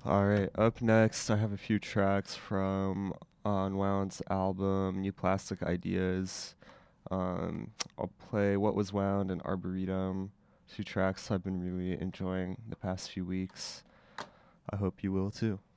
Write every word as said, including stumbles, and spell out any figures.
All right, up next, I have a few tracks from Unwound's album, New Plastic Ideas. Um, I'll play What Was Wound and Arboretum, two tracks I've been really enjoying the past few weeks. I hope you will too.